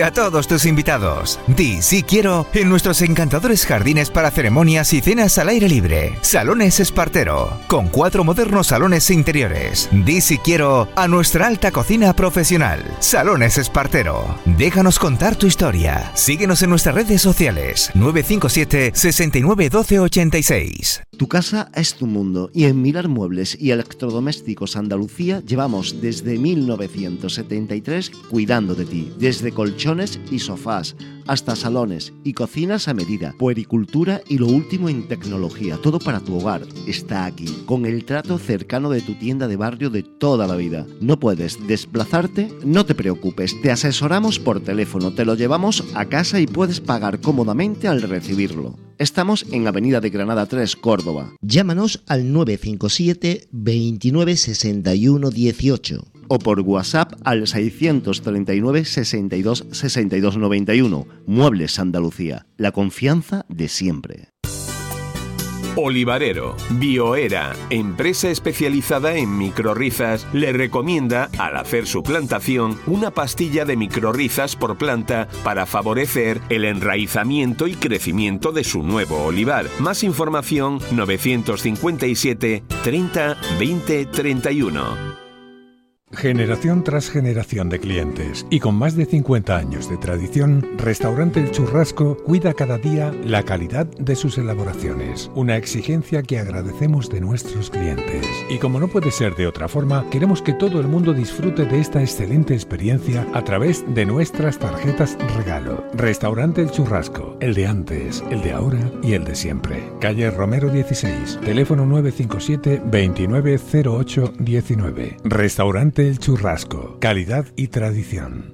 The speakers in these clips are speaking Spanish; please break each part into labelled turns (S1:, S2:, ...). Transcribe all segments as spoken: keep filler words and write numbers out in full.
S1: A todos tus invitados, di sí quiero en nuestros encantadores jardines para ceremonias y cenas al aire libre. Salones Espartero, con cuatro modernos salones interiores. Di sí quiero a nuestra alta cocina profesional. Salones Espartero. Déjanos contar tu historia. Síguenos en nuestras redes sociales. nueve cinco siete, sesenta y nueve, doce, ochenta y seis.
S2: Tu casa es tu mundo y en Milar Muebles y Electrodomésticos Andalucía llevamos desde mil novecientos setenta y tres cuidando de ti. Desde colchones y sofás, hasta salones y cocinas a medida, puericultura y lo último en tecnología, todo para tu hogar está aquí, con el trato cercano de tu tienda de barrio de toda la vida. ¿No puedes desplazarte? No te preocupes, te asesoramos por teléfono, te lo llevamos a casa y puedes pagar cómodamente al recibirlo. Estamos en Avenida de Granada tres, Córdoba.
S3: Llámanos al nueve cinco siete, veintinueve, sesenta y uno, dieciocho.
S2: O por WhatsApp al seiscientos treinta y nueve, sesenta y dos, sesenta y dos, noventa y uno. Muebles Andalucía, la confianza de siempre.
S4: Olivarero, Bioera, empresa especializada en microrrizas, le recomienda, al hacer su plantación, una pastilla de microrrizas por planta para favorecer el enraizamiento y crecimiento de su nuevo olivar. Más información novecientos cincuenta y siete, treinta, veinte, treinta y uno.
S5: Generación tras generación de clientes y con más de cincuenta años de tradición, Restaurante El Churrasco cuida cada día la calidad de sus elaboraciones, una exigencia que agradecemos de nuestros clientes. Y como no puede ser de otra forma, queremos que todo el mundo disfrute de esta excelente experiencia a través de nuestras tarjetas regalo. Restaurante El Churrasco, el de antes, el de ahora y el de siempre. Calle Romero dieciséis, teléfono nueve cinco siete, veintinueve, cero ocho, diecinueve. Restaurante El Churrasco, calidad y tradición.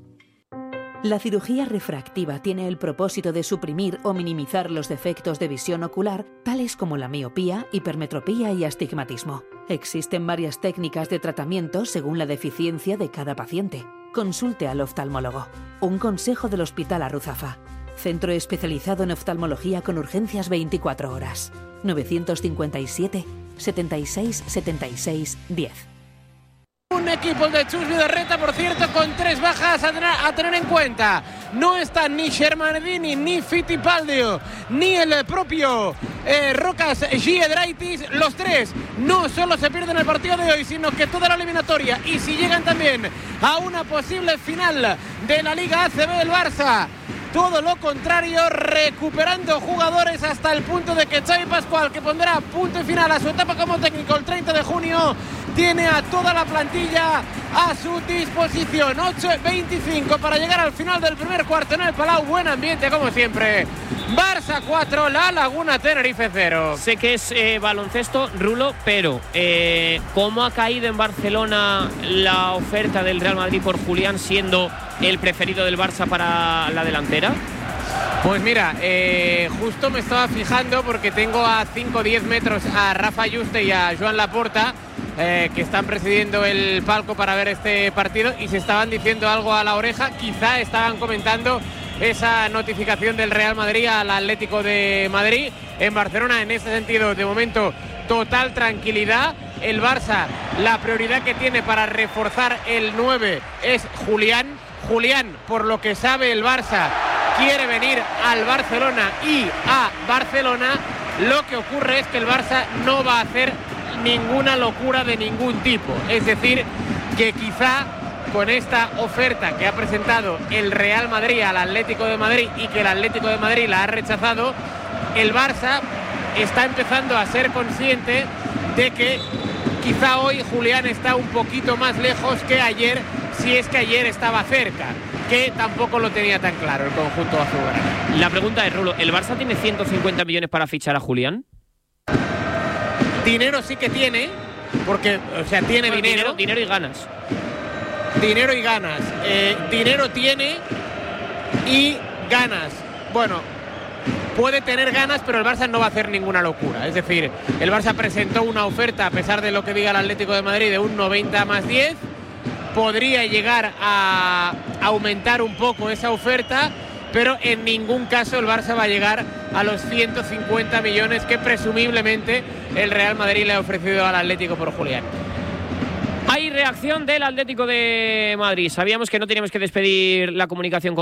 S6: La cirugía refractiva tiene el propósito de suprimir o minimizar los defectos de visión ocular, tales como la miopía, hipermetropía y astigmatismo. Existen varias técnicas de tratamiento según la deficiencia de cada paciente. Consulte al oftalmólogo. Un consejo del Hospital Arruzafa. Centro especializado en oftalmología con urgencias veinticuatro horas. novecientos cincuenta y siete, setenta y seis, setenta y seis, diez.
S7: Un equipo de Chus Vidorreta, por cierto, con tres bajas a tener, a tener en cuenta. No están ni Shermanedini, ni Fittipaldi, ni el propio eh, Rocas Giedraitis. Los tres no solo se pierden el partido de hoy, sino que toda la eliminatoria. Y si llegan también a una posible final de la Liga A C B del Barça, todo lo contrario, recuperando jugadores hasta el punto de que Xavi Pascual, que pondrá punto y final a su etapa como técnico el treinta de junio, tiene a toda la plantilla a su disposición. ocho veinticinco para llegar al final del primer cuarto en el Palau. Buen ambiente como siempre. Barça cuatro, La Laguna Tenerife cero.
S8: Sé que es eh, baloncesto, Rulo, pero eh, ¿cómo ha caído en Barcelona la oferta del Real Madrid por Julián, siendo el preferido del Barça para la delantera?
S7: Pues mira, eh, justo me estaba fijando porque tengo a cinco o diez metros a Rafa Yuste y a Joan Laporta, eh, que están presidiendo el palco para ver este partido, y se estaban diciendo algo a la oreja. Quizá estaban comentando esa notificación del Real Madrid al Atlético de Madrid. En Barcelona, en ese sentido, de momento, total tranquilidad. El Barça, la prioridad que tiene para reforzar el nueve es Julián. Julián, por lo que sabe el Barça, quiere venir al Barcelona y a Barcelona. Lo que ocurre es que el Barça no va a hacer ninguna locura de ningún tipo. Es decir, que quizá con esta oferta que ha presentado el Real Madrid al Atlético de Madrid y que el Atlético de Madrid la ha rechazado, el Barça está empezando a ser consciente de que quizá hoy Julián está un poquito más lejos que ayer, si es que ayer estaba cerca, que tampoco lo tenía tan claro el conjunto azulgrana.
S8: La pregunta es, Rulo, ¿el Barça tiene ciento cincuenta millones para fichar a Julián?
S7: Dinero sí que tiene, porque, o sea, tiene
S8: bueno,
S7: dinero.
S8: dinero. Dinero y ganas.
S7: Dinero y ganas. Eh, dinero tiene y ganas. Bueno, puede tener ganas, pero el Barça no va a hacer ninguna locura. Es decir, el Barça presentó una oferta, a pesar de lo que diga el Atlético de Madrid, de un noventa más diez. Podría llegar a aumentar un poco esa oferta, pero en ningún caso el Barça va a llegar a los ciento cincuenta millones que presumiblemente el Real Madrid le ha ofrecido al Atlético por Julián.
S8: Hay reacción del Atlético de Madrid. Sabíamos que no teníamos que despedir la comunicación con